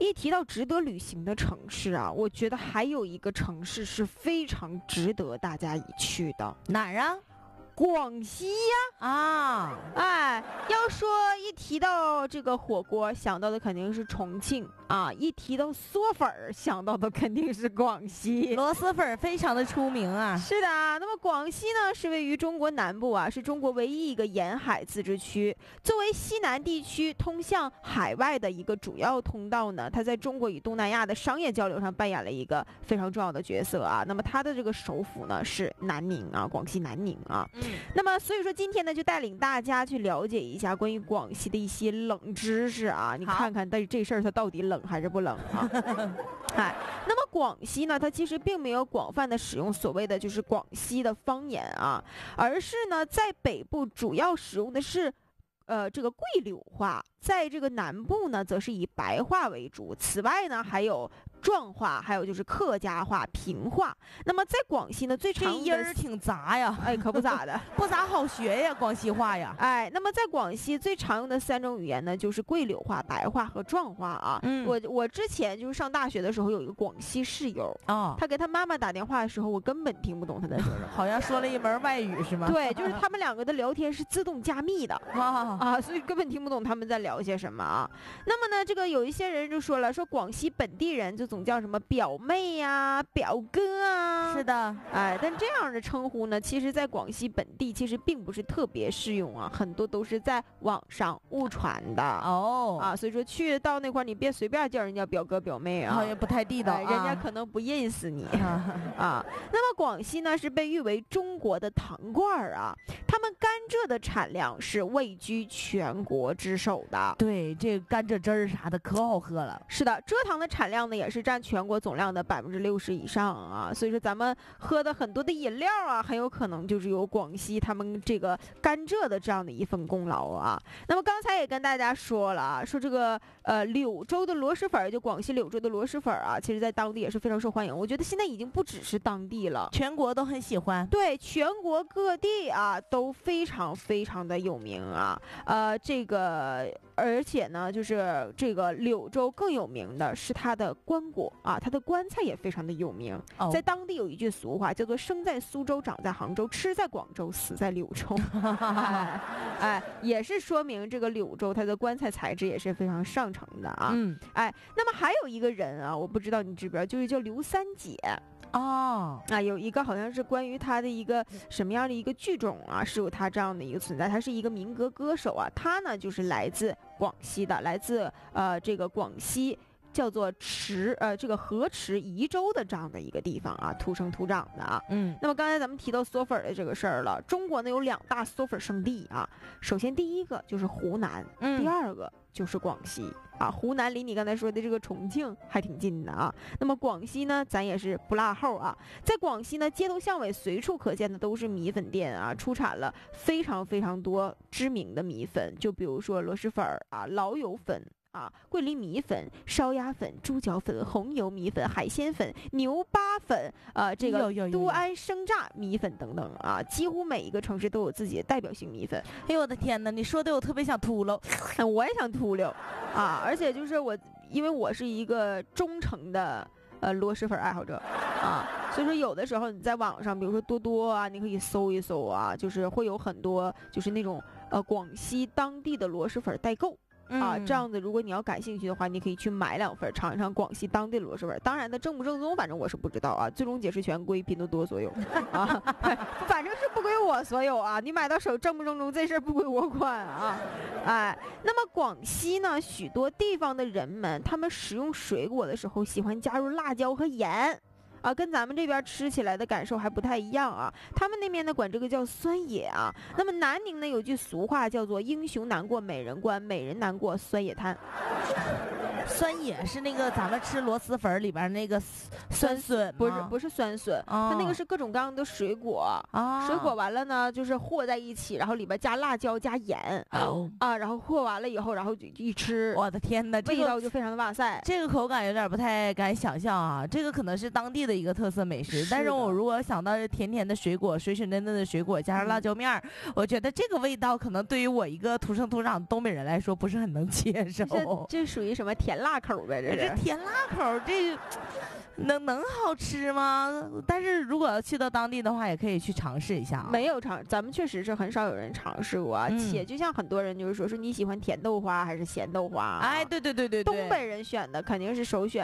一提到值得旅行的城市啊，我觉得还有一个城市是非常值得大家一去的。 哪儿啊？ 广西呀！ 啊， 哎，要说一提到这个火锅，想到的肯定是重庆啊；一提到嗦粉儿，想到的肯定是广西。 螺蛳粉非常的出名啊。 是的啊，那么广西呢是位于中国南部啊，是中国唯一一个沿海自治区。作为西南地区通向海外的一个主要通道呢，它在中国与东南亚的商业交流上扮演了一个非常重要的角色啊。那么它的这个首府呢是南宁啊，广西南宁啊。那么所以说今天呢就带领大家去了解一下关于广西的一些冷知识啊，你看看这事儿它到底冷还是不冷啊？哎，那么广西呢，它其实并没有广泛的使用所谓的就是广西的方言啊，而是呢在北部主要使用的是这个桂柳话，在这个南部呢则是以白话为主。此外呢还有壮话，还有就是客家话、平话。那么在广西呢，最常这音儿挺杂呀， 哎，可不咋的， 不咋好学呀，广西话呀。 哎，那么在广西最常用的3种语言呢，就是桂柳话、白话和壮话啊。我之前就是上大学的时候有一个广西室友啊， 他给他妈妈打电话的时候，我根本听不懂他在说什么， 好像说了一门外语是吗？ 对，就是他们2个的聊天是自动加密的啊，所以根本听不懂他们在聊些什么啊。那么呢，这个有一些人就说了，说广西本地人就总叫什么表妹呀、表哥啊。 是的， 哎，但这样的称呼呢，其实在广西本地其实并不是特别适用啊，很多都是在网上误传的哦啊，所以说去到那块儿你别随便叫人家表哥表妹啊， 好像不太地道， 人家可能不认识你啊。那么广西呢是被誉为中国的糖罐儿啊，他们甘蔗的产量是位居全国之首的。 对，这个甘蔗汁儿啥的可好喝了。 是的，蔗糖的产量呢也是占全国总量的60%以上啊，所以说咱们喝的很多的饮料啊，很有可能就是有广西他们这个甘蔗的这样的一份功劳啊。那么刚才也跟大家说了啊，说这个柳州的螺蛳粉，就广西柳州的螺蛳粉啊，其实在当地也是非常受欢迎。我觉得现在已经不只是当地了， 全国都很喜欢。 对，全国各地啊都非常非常的有名啊。这个而且呢，就是这个柳州更有名的是它的棺椁啊，它的棺材也非常的有名。在当地有一句俗话叫做"生在苏州，长在杭州，吃在广州，死在柳州"哎，也是说明这个柳州它的棺材材质也是非常上乘的啊。哎，那么还有一个人啊，我不知道你知不知道，就是叫刘三姐。有一个好像是关于他的一个什么样的一个剧种啊，是有他这样的一个存在。他是一个民歌歌手啊，他呢就是来自广西的，来自这个广西叫做这个河池宜州的这样的一个地方啊，土生土长的啊。那么刚才咱们提到嗦粉的这个事儿了，中国呢有2大嗦粉圣地啊，首先第一个就是湖南，第二个就是广西啊。湖南离你刚才说的这个重庆还挺近的啊，那么广西呢咱也是不落后啊。在广西呢，街头巷尾随处可见的都是米粉店啊，出产了非常非常多知名的米粉，就比如说螺蛳粉啊、老友粉啊、桂林米粉、烧鸭粉、猪脚粉、红油米粉、海鲜粉、牛八粉这个都安生榨米粉等等啊，几乎每一个城市都有自己的代表性米粉。 哎呦我的天哪，你说的我特别想秃噜我也想秃噜啊，而且就是因为我是一个忠诚的螺蛳粉爱好者啊，所以说有的时候你在网上比如说多多啊，你可以搜一搜啊，就是会有很多就是那种广西当地的螺蛳粉代购啊，这样子如果你要感兴趣的话，你可以去买2份尝一尝广西当地的螺蛳粉。当然的正不正宗反正我是不知道啊，最终解释权归拼多多所有啊反正是不归我所有啊，你买到手正不正宗这事儿不归我管啊。哎，那么广西呢，许多地方的人们他们食用水果的时候喜欢加入辣椒和盐啊，跟咱们这边吃起来的感受还不太一样啊。他们那边呢管这个叫酸野啊。那么南宁呢有句俗话叫做英雄难过美人关，美人难过酸野滩。 酸野是那个咱们吃螺蛳粉里边那个酸笋， 不是酸笋，它那个是各种各样的水果水果完了呢就是和在一起，然后里边加辣椒加盐然后和完了以后，然后一吃， 我的天哪， 味道就非常的哇塞。 这个口感有点不太敢想象啊，这个可能是当地的一个特色美食，但是我如果想到甜甜的水果、水水嫩嫩的水果加上辣椒面我觉得这个味道可能对于我一个土生土长的东北人来说不是很能接受。 这属于什么甜甜辣口呗，这是甜辣口，这能好吃吗？但是如果要去到当地的话，也可以去尝试一下啊。 没有咱们确实是很少有人尝试过啊。且就像很多人就是说你喜欢甜豆花还是咸豆花？ 哎，对， 东北人选的肯定是首选